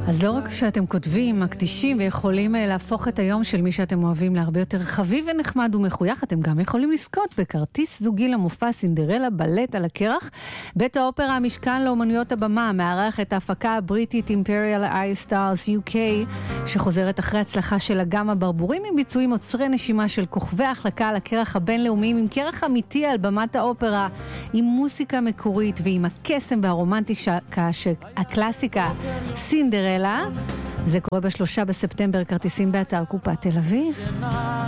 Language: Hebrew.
אז לא רק שאתם כותבים, מקדישים ויכולים להפוך את היום של מי שאתם אוהבים להרבה יותר חביב ונחמד ומחוייך, אתם גם יכולים לזכות בכרטיס זוגי למופע סינדרלה בלט על הקרח. בית האופרה המשכן לאומנויות הבמה מארח את ההפקה הבריטית Imperial Eye Stars UK, שחוזרת אחרי הצלחה של אגם הברבורים עם ביצועים עוצרי נשימה של כוכבי ההחלקה על הקרח הבינלאומיים, עם קרח אמיתי על במת האופרה, עם מוסיקה מקורית ועם הקסם והרומנטיקה הקלאסיקה סינדרלה. זה קורה ב3 בספטמבר, כרטיסים באתר קופת תל אביב.